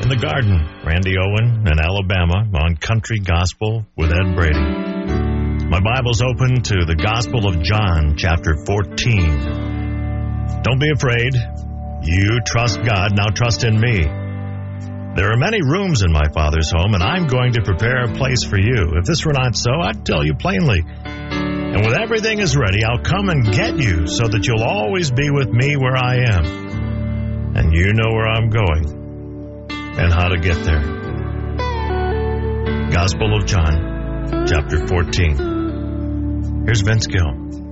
in the Garden, Randy Owen in Alabama on Country Gospel with Ed Brady. My Bible's open to the Gospel of John, chapter 14. Don't be afraid. You trust God, now trust in me. There are many rooms in my Father's home, and I'm going to prepare a place for you. If this were not so, I'd tell you plainly. And when everything is ready, I'll come and get you so that you'll always be with me where I am. And you know where I'm going and how to get there. Gospel of John, chapter 14. Here's Vince Gill.